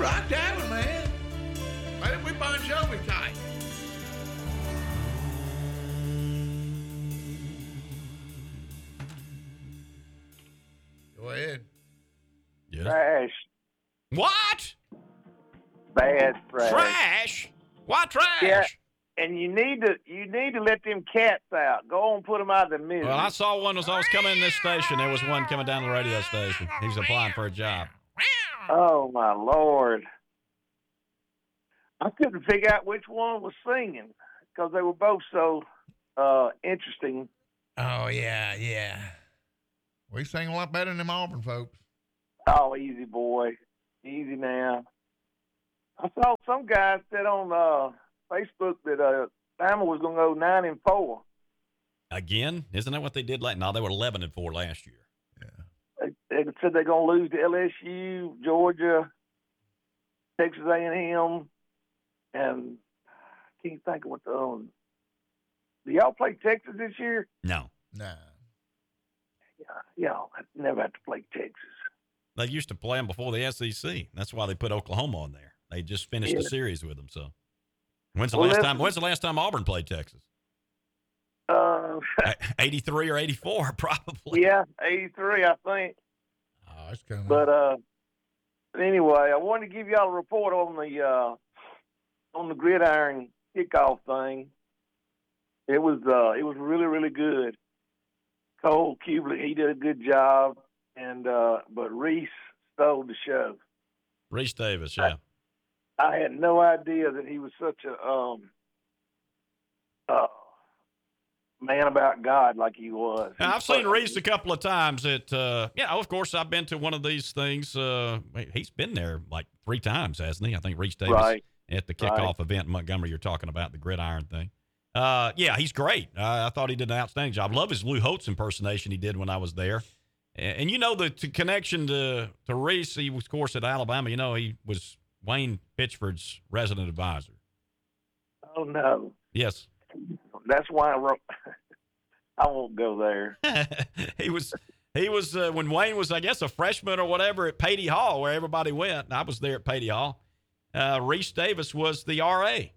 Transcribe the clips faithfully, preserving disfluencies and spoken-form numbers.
rocked that one, man. Why did we Bon Jovi tight? Go ahead. Yes. Trash. What? Bad trash. Trash? Why trash? Yeah. And you need to you need to let them cats out. Go on and put them out of the misery. Well, I saw one as I was coming in this station. There was one coming down the radio station. He was applying for a job. Oh, my Lord. I couldn't figure out which one was singing because they were both so uh, interesting. Oh, yeah, yeah. We sing a lot better than them Auburn folks. Oh, easy, boy. Easy now. I saw some guy said on uh, Facebook that uh, Bama was going to go nine and four. Again? Isn't that what they did? Like, no, they were eleven and four last year. They, they said they're going to lose to L S U, Georgia, Texas A and M, and I can't think of what the um, do y'all play Texas this year? No. Nah. Yeah, y'all never have to play Texas. They used to play them before the S E C. That's why they put Oklahoma on there. They just finished Yeah. a series with them. So, when's the Well, last listen- time? When's the last time Auburn played Texas? Uh, eighty-three or eighty-four, probably. yeah, eighty-three, I think. Oh, it's coming. But uh, anyway, I wanted to give y'all a report on the uh, on the gridiron kickoff thing. It was uh, it was really really good. Cole Kubelik, he did a good job, and uh, but Reese stole the show. Reese Davis, yeah. I had no idea that he was such a um, uh, man about God like he was. Now, I've seen Reese a couple of times at, uh, yeah, of course, I've been to one of these things. Uh, he's been there like three times, hasn't he? I think Reese Davis Right. at the kickoff Right. event in Montgomery you're talking about, the gridiron thing. Uh, yeah, he's great. Uh, I thought he did an outstanding job. Love his Lou Holtz impersonation he did when I was there. And, and you know, the to connection to, to Reese, he was, of course, at Alabama. You know, he was Wayne Pitchford's resident advisor. Oh, no. Yes. That's why I wrote. I won't go there. he was he was uh, when Wayne was, I guess, a freshman or whatever at Patey Hall, where everybody went. And I was there at Patey Hall. Uh, Reese Davis was the R A.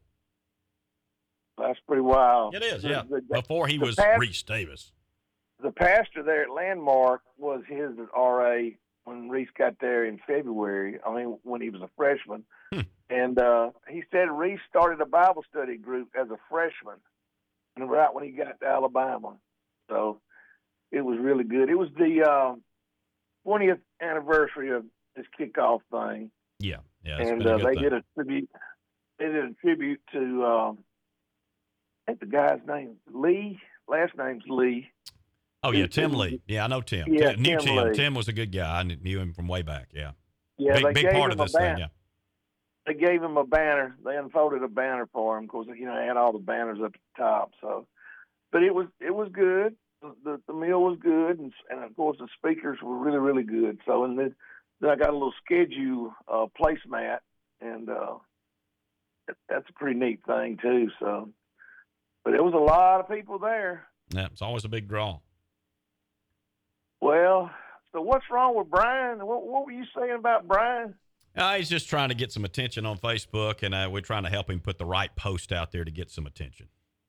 That's pretty wild. It is, The- yeah. the- Before he the was past- Reese Davis. The pastor there at Landmark was his R A when Reese got there in February. I mean, when he was a freshman. Hmm. And uh, he said Reese started a Bible study group as a freshman, and right when he got to Alabama. So it was really good. It was the uh, twentieth anniversary of this kickoff thing. Yeah, yeah. It's and been a uh, good they thing. did a tribute. They did a tribute to um, I think the guy's name Lee. Last name's Lee. Oh yeah, it- Tim it was- Lee. Yeah, I know Tim. Yeah, Tim, knew Tim Tim. Lee. Tim was a good guy. I kn- knew him from way back. Yeah, Yeah, big they big gave part him of a this thing. banner. Yeah. They gave him a banner. They unfolded a banner for him. Of course, you know, they had all the banners up at the top. So, but it was it was good. The the meal was good, and and of course the speakers were really really good. So, and then, then I got a little schedule uh, placemat, and uh, that, that's a pretty neat thing too. So, but there was a lot of people there. Yeah, it's always a big draw. Well, so what's wrong with Brian? What, what were you saying about Brian? Uh, he's just trying to get some attention on Facebook, and uh, we're trying to help him put the right post out there to get some attention.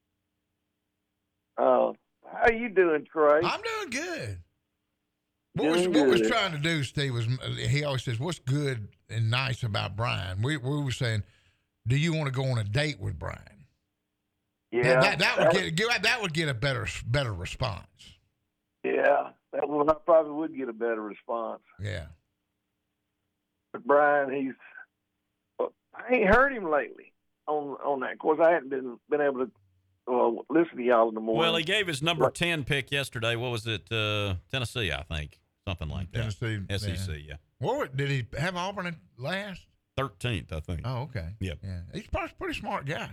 Uh, how you doing, Trey? I'm doing good. What was, Doing what was good. trying to do, Steve, was he always says, what's good and nice about Brian? We, we were saying, do you want to go on a date with Brian? Yeah, That, that, that would get give- that would get a better better response. Yeah, that one I probably would get a better response. Yeah. But Brian, he's well, I ain't heard him lately on on that. Of course, I hadn't been been able to uh, listen to y'all in the morning. Well, he gave his number What? ten pick yesterday. What was it? Uh, Tennessee, I think. Something like that. Tennessee. S E C, yeah. What were- did he have Auburn at last? thirteenth, I think. Oh, okay. Yep. Yeah. He's probably a pretty smart guy.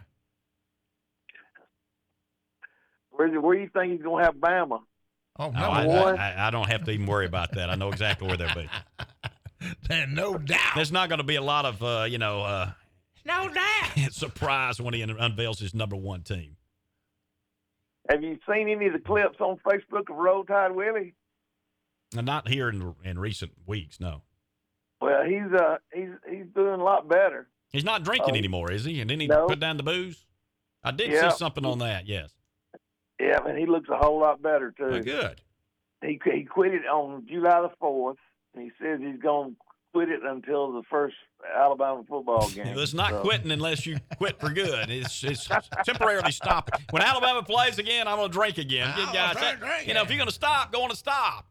where do- where do you think he's gonna have Bama? Oh, Oh, number I, one. I, I don't have to even worry about that. I know exactly where they'll be. There's no doubt. There's not going to be a lot of, uh, you know, uh, no doubt. surprise when he unveils his number one team. Have you seen any of the clips on Facebook of Roll Tide Willie? And not here in, in recent weeks, no. Well, uh, he's uh he's he's doing a lot better. He's not drinking Oh. anymore, is he? And then he No. put down the booze? I did Yeah. see something on that, yes. Yeah, and he looks a whole lot better too. Well, good. He he quit it on July the fourth, and he says he's going to quit it until the first Alabama football game. It's not So, quitting unless you quit for good. It's it's temporarily stopping. When Alabama plays again, I'm going to drink again. Good Oh, guys. drink, drink, You know, if yeah. you're going to stop, go on and stop.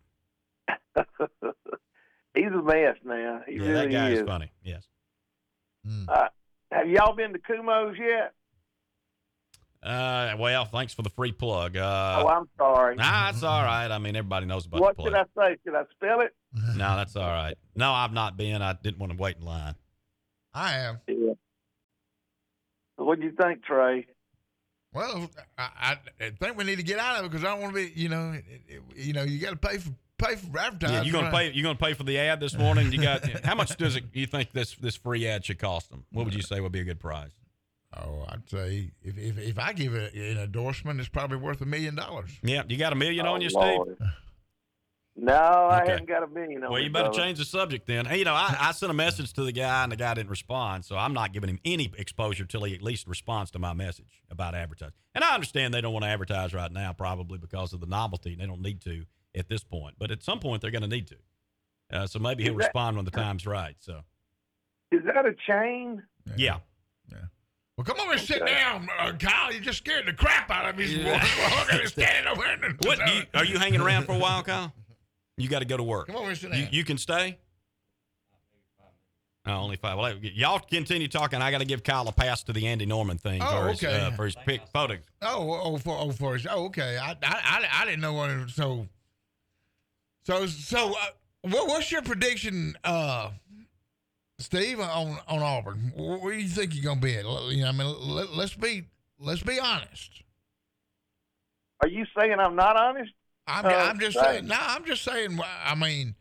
he's a mess now. He Yeah, really that guy is. is funny. Yes. Mm. Uh, have y'all been to Kumho's yet? Uh, well, thanks for the free plug. Uh, oh, I'm sorry. Nah, it's all right. I mean, everybody knows about What the should place. I say? Should I spell it? No, that's all right. No, I've not been. I didn't want to wait in line. I am. Yeah. What do you think, Trey? Well, I, I think we need to get out of it because I don't want to be, you know, it, it, you know, you got to pay for pay for advertising. Yeah, you gonna right? pay? You gonna pay for the ad this morning? You got how much does it? You think this this free ad should cost them? What would you say would be a good price? Oh, I'd say if if, if I give it an endorsement, it's probably worth a million dollars. Yeah, you got a million Oh, on you, Lord. Steve? No, I Okay. haven't got a million on Well, me, you better brother. change the subject then. Hey, you know, I, I sent a message to the guy, and the guy didn't respond, so I'm not giving him any exposure till he at least responds to my message about advertising. And I understand they don't want to advertise right now, probably because of the novelty, and they don't need to at this point. But at some point, they're going to need to. Uh, so maybe he'll Is that- respond when the time's right. So, Is that a chain? yeah. Well, come over and sit Okay. down, uh, Kyle. You just scared the crap out of me. Yeah. Walking standing over there. and- What, do you, are you hanging around for a while, Kyle? You got to go to work. Come over and sit down. You, you can stay? Oh, only five. Well, y'all continue talking. I got to give Kyle a pass to the Andy Norman thing Oh, for, his, okay. uh, for his pick photo. Oh, oh, for oh, for his, oh, okay. I, I, I, I didn't know what it was. So, so, so, uh, what, what's your prediction, uh, Steve, on on Auburn? Where do you think you're gonna be at? You know, I mean, let, let's be let's be honest. Are you saying I'm not honest? I'm Uh, I'm just right. saying. No, I'm just saying. I mean,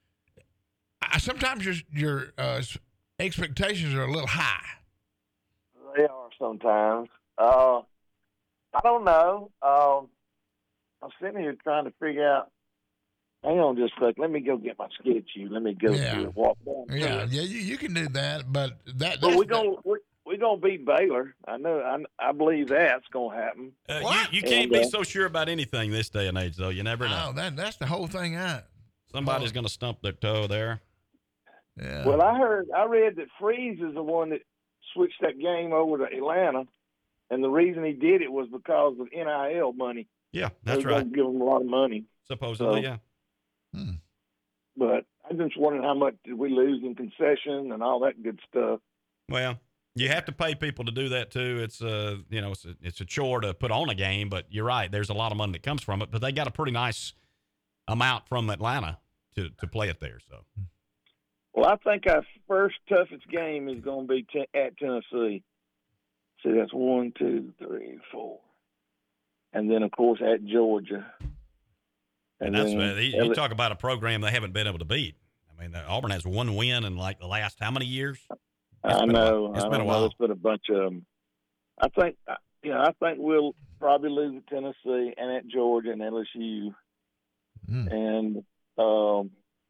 I, sometimes your your uh, expectations are a little high. They are sometimes. Uh, I don't know. Um, I'm sitting here trying to figure out. Hang on just a sec. Let me go get my sketch. You. Let me go Yeah. to it, walk down. to Yeah, it. yeah, you, you can do that, but that. But that's we're gonna we're, we're gonna beat Baylor. I know. I, I believe that's gonna happen. Uh, you, What? you can't And, be uh, so sure about anything this day and age, though. You never know. Oh, that that's the whole thing. I. Somebody's going to stump their toe there. Yeah. Well, I heard. I read that Freeze is the one that switched that game over to Atlanta, and the reason he did it was because of N I L money. Yeah, They that's were right. gonna give him a lot of money. Supposedly, So- yeah. Hmm. But I just wondering how much did we lose in concession and all that good stuff. Well, you have to pay people to do that too. It's a you know it's a, it's a chore to put on a game, but you're right. There's a lot of money that comes from it, but they got a pretty nice amount from Atlanta to to play it there. So Well, I think our first toughest game is going to be t- at Tennessee. See, that's one, two, three, four, and then of course at Georgia. and that's then uh, you, you L- talk about a program they haven't been able to beat. I mean, uh, Auburn has one win in like the last how many years? It's I been a while. know. It's I been a know. while. There's been a bunch of them. I think, you know, I think we'll probably lose at Tennessee and at Georgia and L S U. Hmm. And um,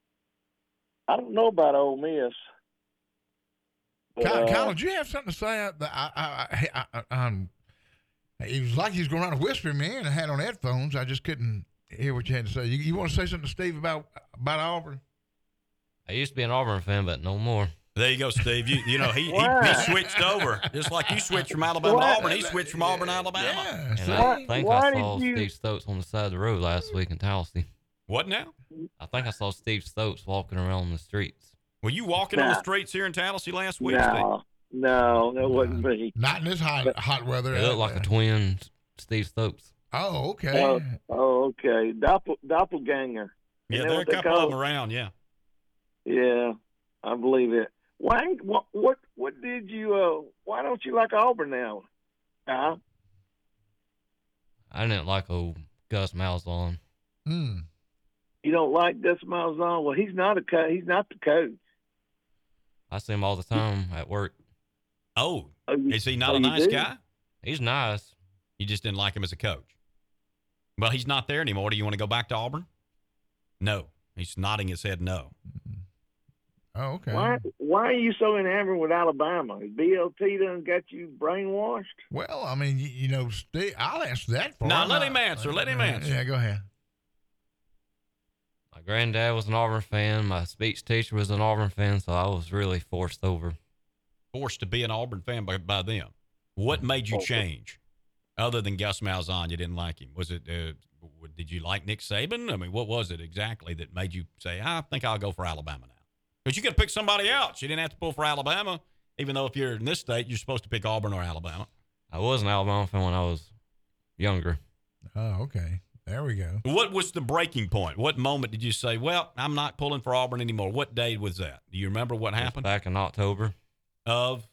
I don't know about Ole Miss. But, Kyle, uh, Kyle, did you have something to say? I, I, I, I, I, um, it was like he was going around and whispering me in. I had on headphones. I just couldn't hear what you had to say. You, you want to say something to Steve about about Auburn? I used to be an Auburn fan, but no more. There you go, Steve. You you know he, he, Why? he switched over just like you switched from Alabama Why? to Auburn. He switched from Auburn to Alabama. Yeah. And see? Why- I think why I did saw you- Steve Stokes on the side of the road last week in Tallahassee. What now? I think I saw Steve Stokes walking around the streets. Were you walking on the Nah. streets here in Tallahassee last week, Steve? no, no, that wasn't me. Not in this hot hot weather. He looked like a twin Steve Stokes. Oh, okay. Oh, oh, okay. Doppel, doppelganger. Yeah, Isn't that there are a what they couple call of them it? around. Yeah. Yeah, I believe it. Why? What? What? What did you? Uh, why don't you like Auburn now? Huh? I didn't like old Gus Malzahn. Hmm. You don't like Gus Malzahn? Well, he's not a co- he's not the coach. I see him all the time at work. Oh, Oh, you- is he not oh, a you nice do? guy? He's nice. You just didn't like him as a coach. Well, he's not there anymore. Do you want to go back to Auburn? No. He's nodding his head no. Oh, okay. Why why are you so enamored with Alabama? Is B L T done got you brainwashed? Well, I mean, you, you know, Steve, I'll answer that for Now, him. let him answer. Let him Uh, answer. Yeah, go ahead. My granddad was an Auburn fan. My speech teacher was an Auburn fan, so I was really forced over. Forced to be an Auburn fan by, by them. What made you change? Other than Gus Malzahn, you didn't like him. Was it, uh, did you like Nick Saban? I mean, what was it exactly that made you say, I think I'll go for Alabama now? Because you could pick somebody else. You didn't have to pull for Alabama, even though if you're in this state, you're supposed to pick Auburn or Alabama. I was an Alabama fan when I was younger. Oh, okay. There we go. What was the breaking point? What moment did you say, well, I'm not pulling for Auburn anymore? What day was that? Do you remember what It was happened? back in October Of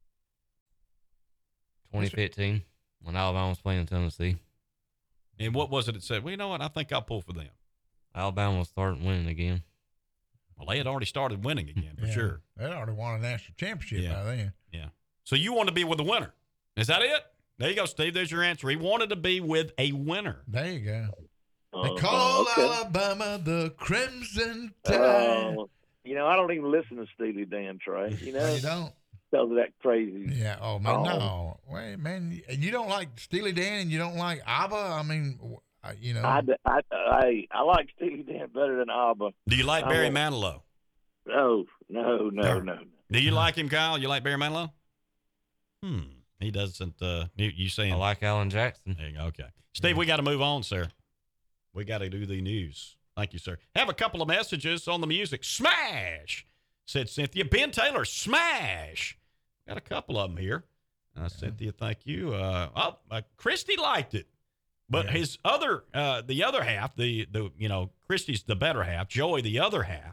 twenty fifteen when Alabama was playing Tennessee. And what was it that said, well, you know what? I think I'll pull for them. Alabama was starting winning again. Well, they had already started winning again, for Yeah. sure. They already won a national championship Yeah. by then. Yeah. So you want to be with the winner. Is that it? There you go, Steve. There's your answer. He wanted to be with a winner. There you go. They Uh, call okay. Alabama the Crimson Tide. Uh, you know, I don't even listen to Steely Dan, Trey. You know, No, you don't? because of that crazy. Yeah. Oh man, Oh. no. Wait, man. And you don't like Steely Dan, and you don't like ABBA. I mean, w- uh, you know. I, I, I, I like Steely Dan better than ABBA. Do you like I Barry won't. Manilow? No, no, no, no. Do you like him, Kyle? You like Barry Manilow? Hmm. He doesn't. Uh, you, you saying? I like Alan Jackson. There you go. Okay. Steve, we got to move on, sir. We got to do the news. Thank you, sir. Have a couple of messages on the music. Smash, said Cynthia. Ben Taylor, smash. Got a couple of them here. Uh, Cynthia, thank you. Uh, oh, uh, Christy liked it. But Yeah. his other, uh, the other half, the, the, you know, Christy's the better half. Joey, the other half.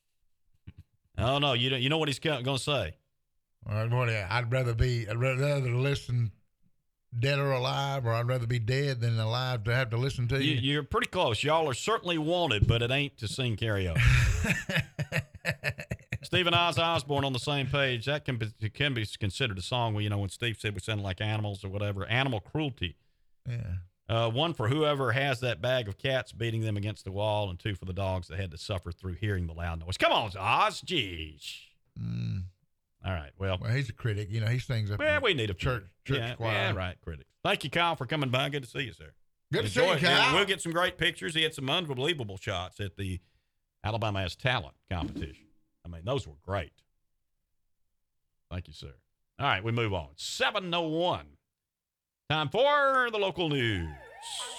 Oh, no, you, don't- you know what he's going to say? Or what, I'd rather be. I'd rather listen dead or alive, or I'd rather be dead than alive to have to listen to you. you. You're pretty close. Y'all are certainly wanted, but it ain't to sing karaoke. Steve and Oz Osborne on the same page. That can be, can be considered a song where, you know, when Steve said we sound like animals or whatever. Animal cruelty. Yeah. Uh, one for whoever has that bag of cats beating them against the wall, and two for the dogs that had to suffer through hearing the loud noise. Come on, Oz. Jeez. Mm. All right. Well, Well, he's a critic. You know, he sings up. well in we need a church church yeah, choir. yeah, right, critics. Thank you, Kyle, for coming by. Good to see you, sir. Good to Enjoy see you, it. Kyle. We'll get some great pictures. He had some unbelievable shots at the Alabama Has Talent competition. I mean, those were great. Thank you, sir. All right, we move on. seven oh one. Time for the local news.